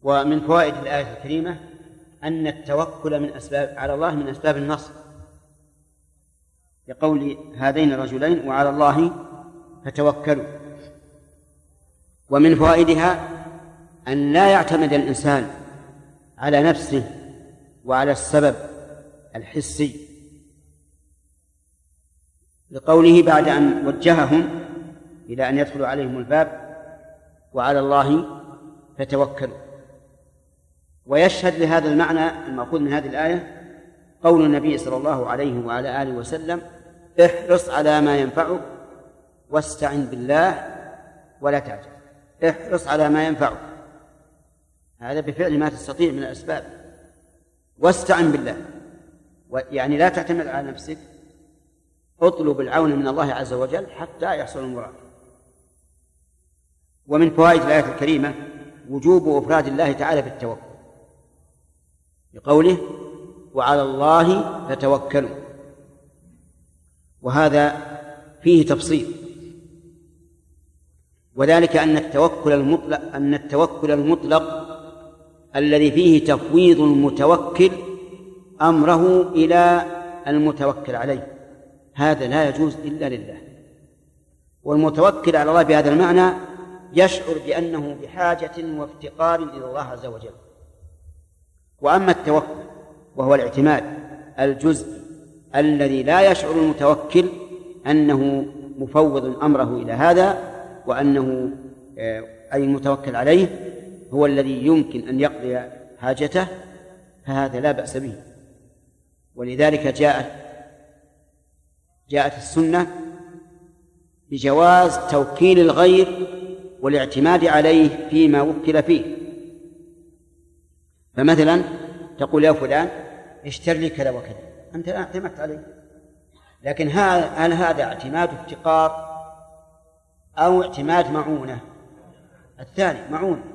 ومن فوائد الآية الكريمة أن التوكل على الله من أسباب النصر، لقول هذين الرجلين وعلى الله فتوكلوا. ومن فوائدها أن لا يعتمد الإنسان على نفسه وعلى السبب الحسي، لقوله بعد أن وجههم إلى أن يدخلوا عليهم الباب وعلى الله فتوكلوا. ويشهد لهذا المعنى المأخوذ من هذه الآية قول النبي صلى الله عليه وعلى آله وسلم: احرص على ما ينفعك واستعن بالله ولا تعجل. احرص على ما ينفعك، هذا بفعل ما تستطيع من الأسباب، واستعن بالله، يعني لا تعتمد على نفسك، اطلب العون من الله عز وجل حتى يحصل المراد. ومن فوائد الآية الكريمة وجوب إفراد الله تعالى بالتوكل، بقوله وعلى الله فتوكلوا، وهذا فيه تفصيل، وذلك أن التوكل المطلق الذي فيه تفويض المتوكل أمره إلى المتوكل عليه هذا لا يجوز إلا لله. والمتوكل على الله بهذا المعنى يشعر بأنه بحاجة وافتقار إلى الله عز وجل. وأما التوكل وهو الاعتماد الجزئي الذي لا يشعر المتوكل أنه مفوض أمره إلى هذا، وأنه أي المتوكل عليه هو الذي يمكن أن يقضي حاجته، فهذا لا بأس به. ولذلك جاءت السنة بجواز توكيل الغير والاعتماد عليه فيما وكل فيه. فمثلا تقول يا فلان اشتر لي كذا وكذا، أنت لا اعتمدت عليه، لكن هل هذا اعتماد افتقار أو اعتماد معونة؟ الثاني معونة.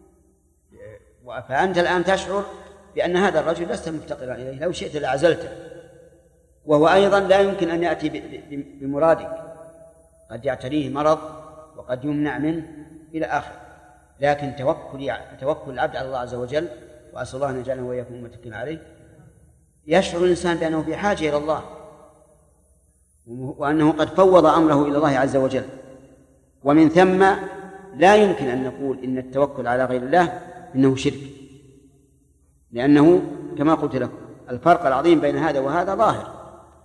فأنت الآن تشعر بأن هذا الرجل لست مفتقرا إليه، لو شئت لعزلته، وهو أيضا لا يمكن أن يأتي بمرادك، قد يعتريه مرض وقد يمنع منه إلى آخر. لكن توكل العبد على الله عز وجل، وأسأل الله أن يجعلنا وإياكم متكلين عليه، يشعر الإنسان بأنه في حاجة إلى الله، وأنه قد فوض أمره إلى الله عز وجل. ومن ثم لا يمكن أن نقول إن التوكل على غير الله إنه شرك، لأنه كما قلت لكم الفرق العظيم بين هذا وهذا ظاهر.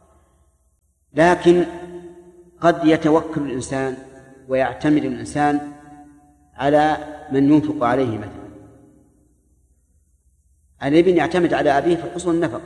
لكن قد يتوكل الإنسان ويعتمد الإنسان على من ينفق عليه، مثلا الابن يعتمد على أبيه في حصول النفق،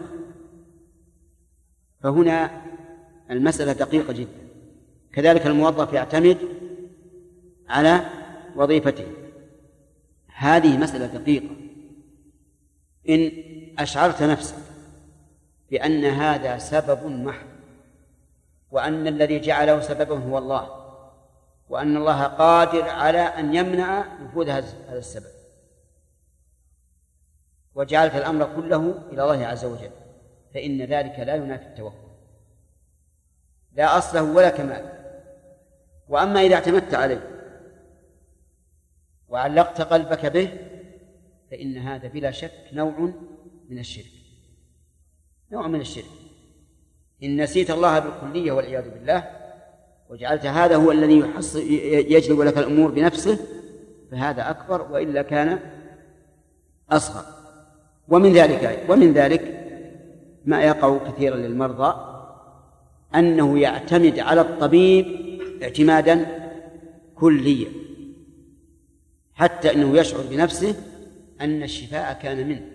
فهنا المسألة دقيقة جدا. كذلك الموظف يعتمد على وظيفته، هذه مسألة دقيقة. إن أشعرت نفسك بأن هذا سبب محض، وأن الذي جعله سببا هو الله، وأن الله قادر على أن يمنع نفوذ هذا السبب، وجعلت الأمر كله إلى الله عز وجل، فإن ذلك لا ينافي التوكل، لا أصله ولا كمال. وأما إذا اعتمدت عليه وعلقت قلبك به فإن هذا بلا شك نوع من الشرك، نوع من الشرك. إن نسيت الله بالكلية والعياذ بالله وجعلت هذا هو الذي يجلب لك الأمور بنفسه، فهذا أكبر، وإلا كان أصغر. ومن ذلك ما يقع كثيرا للمرضى أنه يعتمد على الطبيب اعتمادا كليا، حتى أنه يشعر بنفسه أن الشفاء كان منه،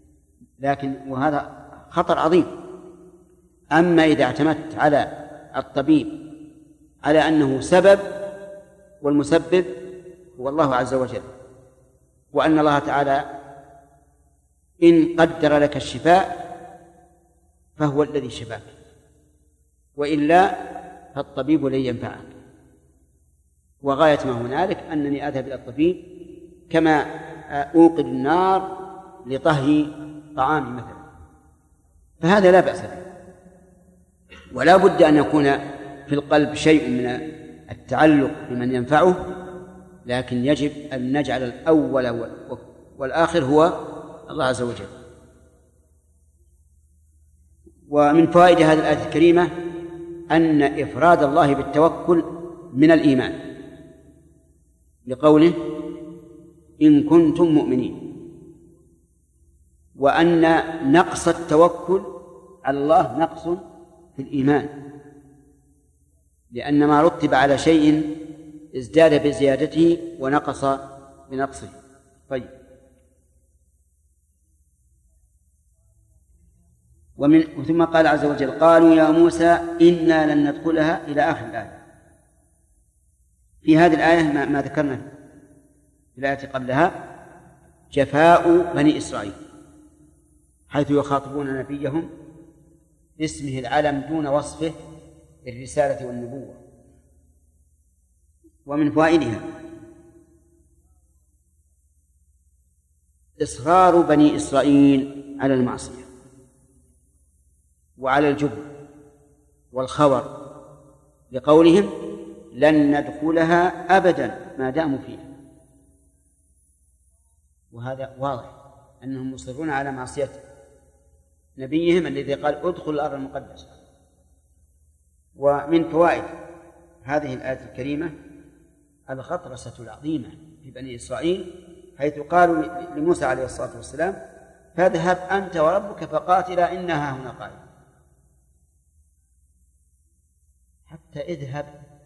وهذا خطر عظيم. أما إذا اعتمدت على الطبيب على أنه سبب والمسبب هو الله عز وجل، وأن الله تعالى إن قدر لك الشفاء فهو الذي شفاك، وإلا فالطبيب لن ينفعك. وغاية ما هنالك أنني أذهب إلى الطبيب كما أوقد النار لطهي طعامي مثلا، فهذا لا بأس به. ولا بد أن يكون في القلب شيء من التعلق بمن ينفعه، لكن يجب أن نجعل الأول والآخر هو الله عز وجل. ومن فوائد هذه الآية الكريمة أن إفراد الله بالتوكل من الإيمان، لقوله إن كنتم مؤمنين، وأن نقص التوكل على الله نقص في الإيمان، لأن ما رتب على شيء ازداد بزيادته ونقص بنقصه. طيب، ثم قال عز وجل قالوا يا موسى إنا لن ندخلها إلى آخر الآية. في هذه الآية ما ذكرنا في الآية قبلها جفاء بني إسرائيل، حيث يخاطبون نبيهم باسمه العلم دون وصفه الرسالة والنبوة. ومن فوائدها إصرار بني إسرائيل على المعصية وعلى الجبن والخور، لقولهم لن ندخلها أبدا ما داموا فيها. وهذا واضح أنهم مصرون على معصية نبيهم الذي قال ادخل الأرض المقدسة. ومن فوائد هذه الآية الكريمة الغطرسة العظيمة في بني إسرائيل، حيث قالوا لموسى عليه الصلاة والسلام فاذهب أنت وربك فقاتلا إنها هنا قائمة. حتى اذهب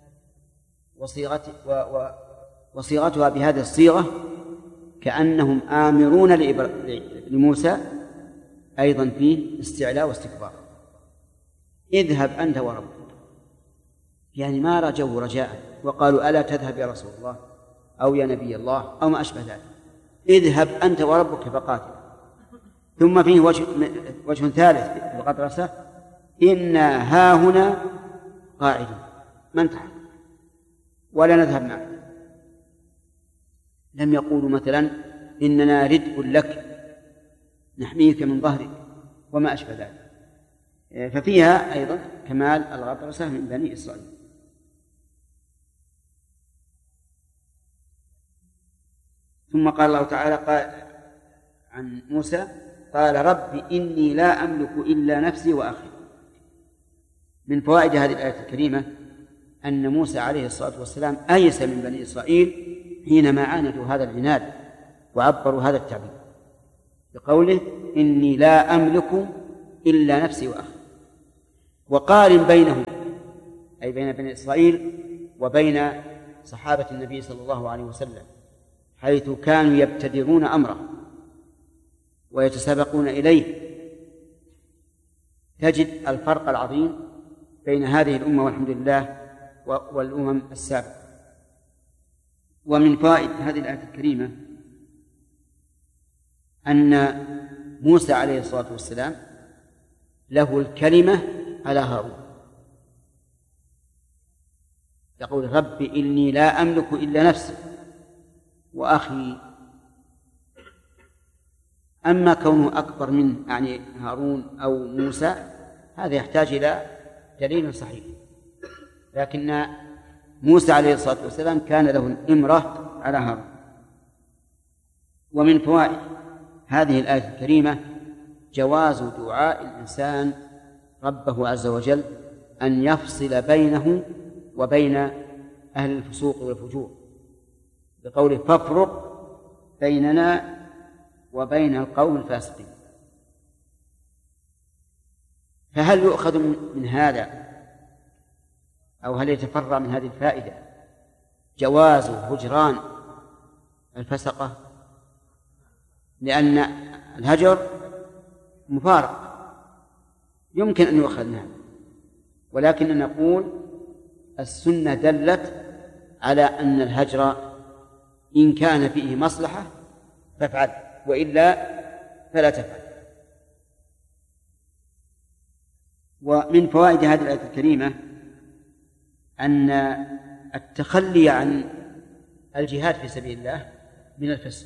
وصيغتها بهذه الصيغة كأنهم آمرون لموسى أيضا فيه استعلاء واستكبار. اذهب أنت وربك، يعني ما رجوا رجاء وقالوا ألا تذهب يا رسول الله أو يا نبي الله أو ما أشبه ذلك. اذهب أنت وربك فقاتل. ثم فيه وجه ثالث في الغطرسة إنا هاهنا قاعدون، ما انتهى ولا نذهب معك. لم يقولوا مثلا إننا ردء لك نحميك من ظهرك وما أشبه ذلك. ففيها أيضا كمال الغطرسة من بني إسرائيل. ثم قال الله تعالى قال عن موسى قال رب إني لا أملك إلا نفسي وأخي. من فوائد هذه الآية الكريمة أن موسى عليه الصلاة والسلام أيس من بني إسرائيل حينما عاندوا هذا العناد وعبروا هذا التعبير بقوله إني لا أملك إلا نفسي وأخي. وقارن بينهم أي بين بني إسرائيل وبين صحابة النبي صلى الله عليه وسلم، حيث كانوا يبتدرون أمره ويتسابقون إليه. تجد الفرق العظيم بين هذه الأمة والحمد لله والأمم السابقة. ومن فوائد هذه الآية الكريمة أن موسى عليه الصلاة والسلام له الكلمة على هارون، يقول رب إني لا أملك إلا نفسي وأخي. أما كونه أكبر من يعني هارون أو موسى هذا يحتاج إلى دليل صحيح، لكن موسى عليه الصلاة والسلام كان له الإمرة على هارون. ومن فوائد هذه الآية الكريمة جواز دعاء الإنسان ربه عز وجل أن يفصل بينه وبين أهل الفسوق والفجور، بقوله فافرق بيننا وبين القوم الفاسقين. فهل يؤخذ من هذا أو هل يتفرع من هذه الفائدة جواز هجران الفسقة؟ لأن الهجر مفارق يمكن أن يؤخذ منها، ولكن نقول السنة دلت على أن الهجر إن كان فيه مصلحة فافعل وإلا فلا تفعل. ومن فوائد هذه الآية الكريمة أن التخلي عن الجهاد في سبيل الله من الفسق،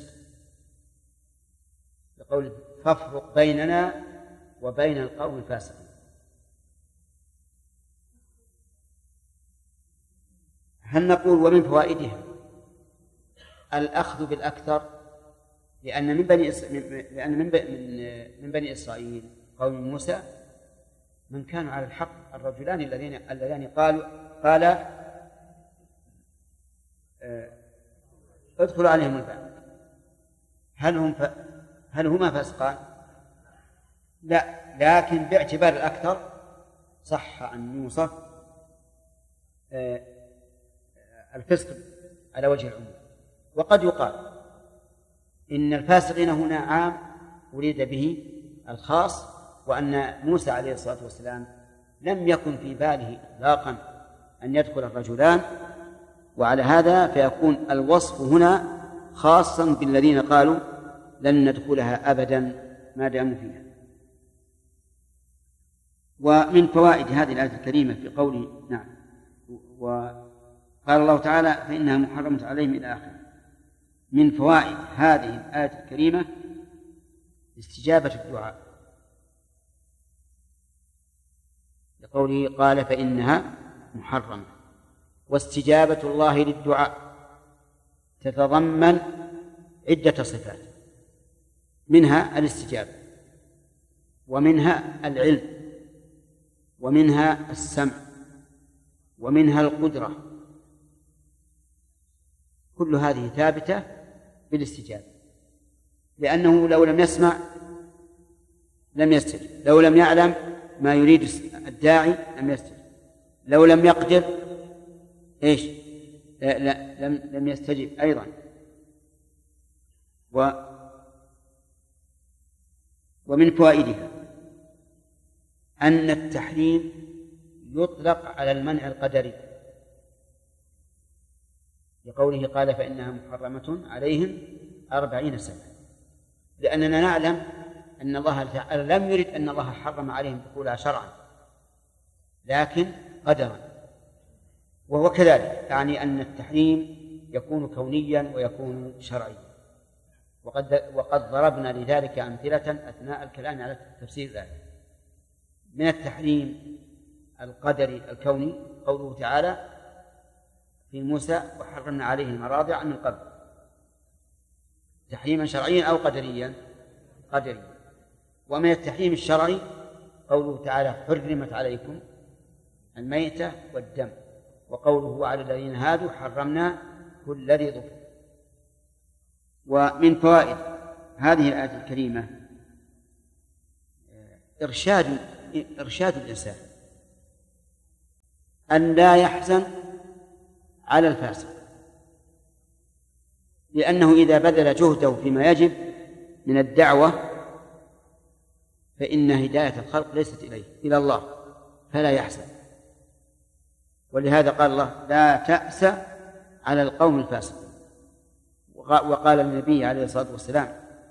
بقول فافرق بيننا وبين القوم الفاسقين. هل نقول ومن فوائدها الأخذ بالأكثر، لأن من بني إسرائيل قوم موسى من كانوا على الحق الرجلان اللذان قال ادخلوا عليهم الباب هل هما فاسقان؟ لا، لكن باعتبار الأكثر صح أن يوصف الفسق على وجه العموم. وقد يقال إن الفاسقين هنا عام أريد به الخاص، وأن موسى عليه الصلاة والسلام لم يكن في باله إطلاقا أن يدخل الرجلان، وعلى هذا فيكون الوصف هنا خاصا بالذين قالوا لن ندخلها أبدا ما داموا فيها. ومن فوائد هذه الآية الكريمة في قوله وقال الله تعالى فإنها محرمة عليهم إلى آخره، من فوائد هذه الآية الكريمة استجابة الدعاء، لقوله قال فإنها محرمة. واستجابة الله للدعاء تتضمن عدة صفات، منها الاستجابة، ومنها العلم، ومنها السمع، ومنها القدرة، كل هذه ثابتة بالاستجابة، لأنه لو لم يسمع لم يستجب، لو لم يعلم ما يريد الداعي لم يستجب، لو لم يقدر لم يستجب أيضا. ومن فوائدها أن التحريم يطلق على المنع القدري، لقوله قال فإنها محرمة عليهم 40 سنة، لأننا نعلم أن الله تعالى لم يرد أن الله حرم عليهم دخولها شرعا لكن قدرا، وهو كذلك، يعني أن التحريم يكون كونيا ويكون شرعيا، وقد ضربنا لذلك أمثلة أثناء الكلام على تفسير ذلك. من التحريم القدري الكوني قوله تعالى في موسى وحرمنا عليه المراضع من قبل، تحريما شرعيا أو قدريا؟ قدريا. ومن التحريم الشرعي قوله تعالى حرمت عليكم الميتة والدم، وقوله على الذين هادوا حرمنا كل ذي ظفر. ومن فوائد هذه الآية الكريمة إرشاد الإنسان أن لا يحزن على الفاسق، لأنه إذا بذل جهده فيما يجب من الدعوة فإن هداية الخلق ليست إلى الله، فلا يحزن. ولهذا قال الله لا تأس على القوم الفاسقين. وقال النبي عليه الصلاة والسلام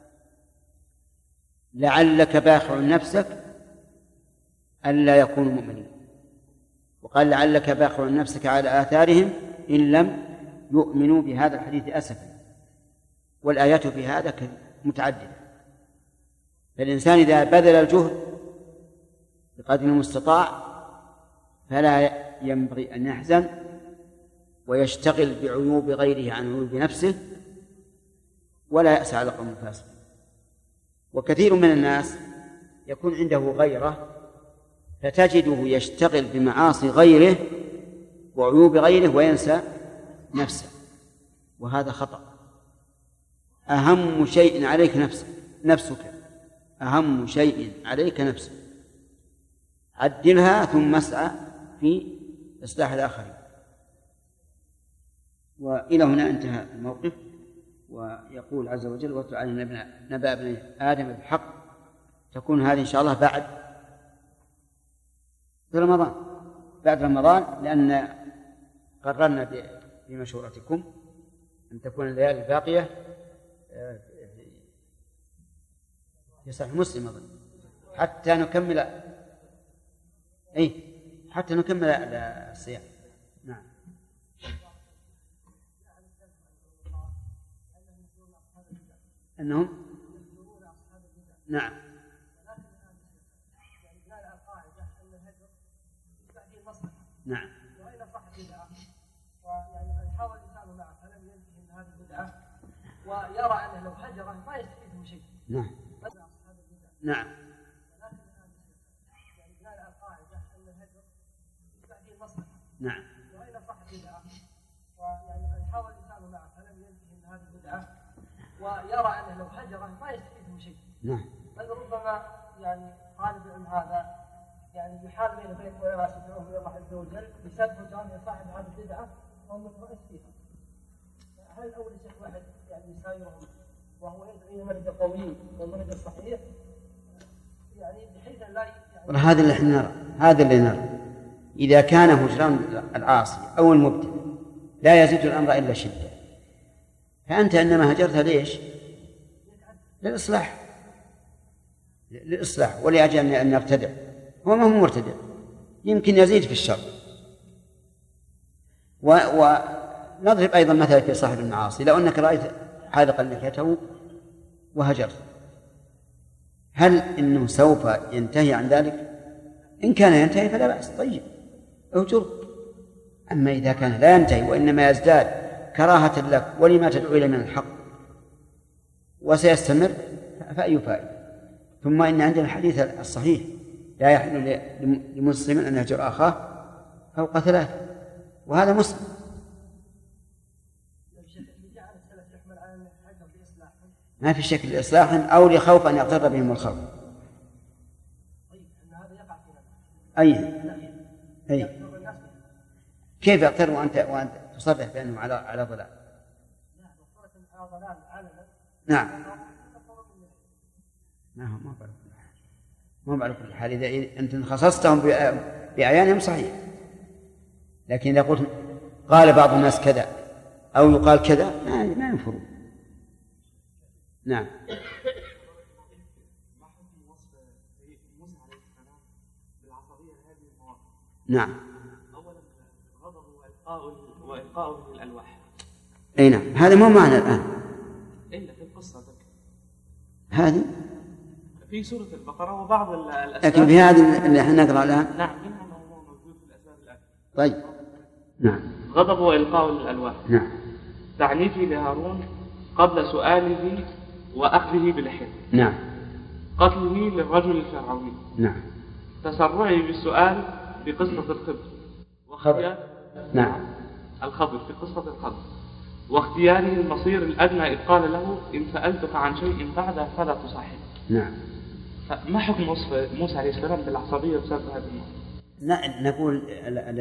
لعلك باخع نفسك ألا يكونوا مؤمنين، وقال لعلك باخع نفسك على آثارهم إن لم يؤمنوا بهذا الحديث أسفا. والآيات في هذا متعددة، فالإنسان إذا بذل الجهد بقدر المستطاع فلا ينبغي أن يحزن ويشتغل بعيوب غيره عن عيوب نفسه، ولا يأس على قوم الفاسقين. وكثير من الناس يكون عنده غيرة فتجده يشتغل بمعاصي غيره وعيوب غيره وينسى نفسه، وهذا خطأ. أهم شيء عليك نفسك، أهم شيء عليك نفسك، عدلها ثم اسعى في إصلاح الآخرين. وإلى هنا انتهى الموقف. ويقول عز وجل واتل علينا نبأ ابن آدم بالحق، تكون هذه إن شاء الله بعد رمضان، لأن قررنا بمشورتكم أن تكون الليالي الباقية في صحيح مسلم أظن حتى نكمل الصيام. نعم. أنهم نعم نعم وإن صح بدعة ويعني حاول الإنسان معه فلم ينتهي من هذه البدعة ويرى أنه لو هجره ما يستفيد من شيء. نعم. نعم. ولكن يعني بناء على القاعدة أن الهجر يتبع فيه المصلحة. نعم. وإن صح بدعة ويعني حاول الإنسان معه فلم ينتهي من هذه البدعة ويرى أنه لو هجره ما يستفيد من شيء. نعم. بل ربما يعني طالب العلم هذا يعني يحال بين علماء يدعوهم الى الله عز وجل بسبب هجران صاحب هذه البدعه وهم مترأس فيها. هل اول شيء واحد يعني يسايرهم وهو يدعو الى المنهج القوي والمنهج الصحيح يعني بحيث لا يعني هذا اللي احنا نرى، هذا اللي نرى. اذا كان هجران العاصي او المبتدع لا يزيد الامر الا شده، فانت انما هجرتها ليش؟ للإصلاح ولأجل أن يرتدع. هو ما هو مرتدع، يمكن يزيد في الشر. ونضرب أيضا مثلا في صاحب المعاصي، لو أنك رأيت حاذقا لحيته وهجرت، هل إنه سوف ينتهي عن ذلك؟ إن كان ينتهي فلا بأس، طيب اهجره. أما إذا كان لا ينتهي وإنما يزداد كراهة لك ولما تدعو إلى من الحق وسيستمر، فأي فائدة؟ ثم إن عندنا الحديث الصحيح لا يحل لمسلم أن يهجر أخاه فوق 3، وهذا مسلم. ما في شكل لإصلاح أو لخوف أن يغتر بهم الخوف. أي كيف يغتر وأنت تصرح بأنه على ضلال؟ نعم. ما على كل حال إذا أنت خصصتهم بأعيانهم صحيح، لكن إذا قلت قال بعض الناس كذا أو يقال كذا ما ينفرون. نعم. نعم. أولا غضب وإلقاؤه للألواح. أي نعم، هذا مو معنى الآن إلا في القصة هذه في سورة البقرة وبعض الأسباب، لكن في هذه اللي احنا نقرأ الآن نعم منها ما هو موجود في الأسباب الآن. طيب. نعم. غضب وإلقاء للألواح. نعم. تعنيفي لهارون قبل سؤاله وأخذه بلحيته. نعم. قتله للرجل الفرعوني. نعم. تسرعي بالسؤال بقصة الخضر نعم. الخضر في قصة الخضر واختياره المصير الأدنى إذ قال له إن سألتك عن شيء بعده فلا تصاحب. نعم. ما حكم وصف موسى عليه السلام بالعصبية بسبب هذا الموضوع؟ نقول